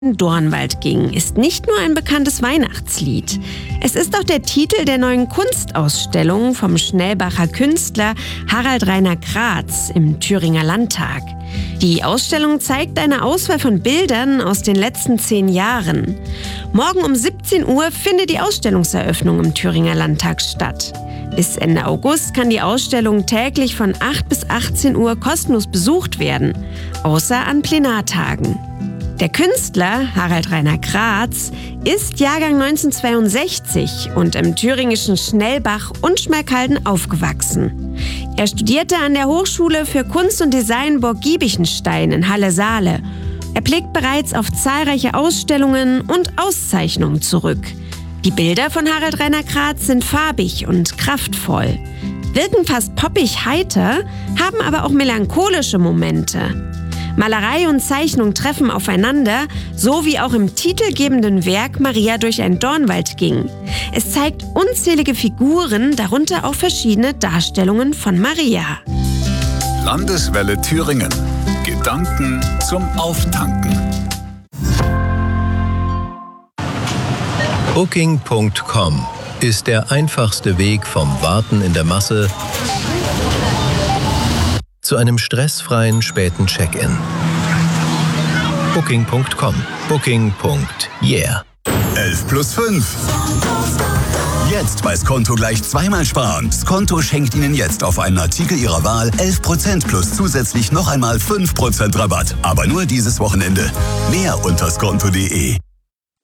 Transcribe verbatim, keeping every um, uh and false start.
Dornwald ging, ist nicht nur ein bekanntes Weihnachtslied. Es ist auch der Titel der neuen Kunstausstellung vom Schnellbacher Künstler Harald Rainer Kratz im Thüringer Landtag. Die Ausstellung zeigt eine Auswahl von Bildern aus den letzten zehn Jahren. Morgen um siebzehn Uhr findet die Ausstellungseröffnung im Thüringer Landtag statt. Bis Ende August kann die Ausstellung täglich von acht bis achtzehn Uhr kostenlos besucht werden, außer an Plenartagen. Der Künstler Harald Rainer Kratz ist Jahrgang neunzehnhundertzweiundsechzig und im thüringischen Schnellbach und Schmalkalden aufgewachsen. Er studierte an der Hochschule für Kunst und Design Burg Giebichenstein in Halle-Saale. Er blickt bereits auf zahlreiche Ausstellungen und Auszeichnungen zurück. Die Bilder von Harald Rainer Kratz sind farbig und kraftvoll, wirken fast poppig heiter, haben aber auch melancholische Momente. Malerei und Zeichnung treffen aufeinander, so wie auch im titelgebenden Werk Maria durch ein Dornwald ging. Es zeigt unzählige Figuren, darunter auch verschiedene Darstellungen von Maria. Landeswelle Thüringen. Gedanken zum Auftanken. Booking Punkt com ist der einfachste Weg vom Warten in der Masse zu einem stressfreien späten Check-in. Booking Punkt com. Booking. Yeah. elf plus fünf. Jetzt bei Skonto gleich zweimal sparen. Skonto schenkt Ihnen jetzt auf einen Artikel Ihrer Wahl elf Prozent plus zusätzlich noch einmal fünf Prozent Rabatt. Aber nur dieses Wochenende. Mehr unter skonto punkt de.